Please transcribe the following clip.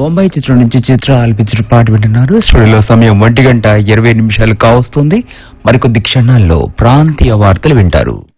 బొంబాయి చిత్రం నుంచి చిత్ర ఆలపించిన పాట వింటున్నారు. స్టూడియోలో సమయం 1:20 కావస్తుంది. మరికొద్ది క్షణాల్లో ప్రాంతీయ వార్తలు వింటారు.